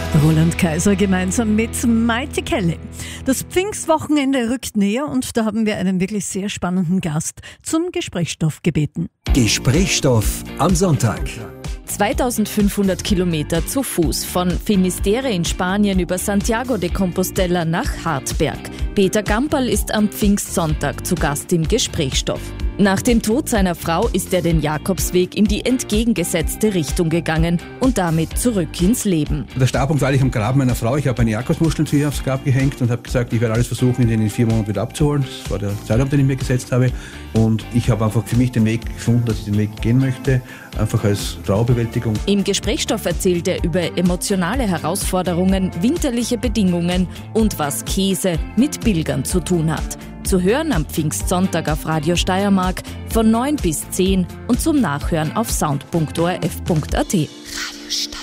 Roland Kaiser gemeinsam mit Maite Kelly. Das Pfingstwochenende rückt näher und da haben wir einen wirklich sehr spannenden Gast zum Gesprächsstoff gebeten. Gesprächsstoff am Sonntag. 2500 Kilometer zu Fuß von Finisterre in Spanien über Santiago de Compostela nach Hartberg. Peter Gamperl ist am Pfingstsonntag zu Gast im Gesprächsstoff. Nach dem Tod seiner Frau ist er den Jakobsweg in die entgegengesetzte Richtung gegangen und damit zurück ins Leben. Der Startpunkt war eigentlich am Grab meiner Frau. Ich habe eine Jakobsmuschel zu ihr aufs Grab gehängt und habe gesagt, ich werde alles versuchen, ihn in 4 Monaten wieder abzuholen. Das war der Zeitraum, den ich mir gesetzt habe. Und ich habe einfach für mich den Weg gefunden, dass ich den Weg gehen möchte, einfach als Trauerbewältigung. Im Gesprächsstoff erzählt er über emotionale Herausforderungen, winterliche Bedingungen und was Käse mit Pilgern zu tun hat. Zu hören am Pfingstsonntag auf Radio Steiermark von 9 bis 10 und zum Nachhören auf sound.orf.at.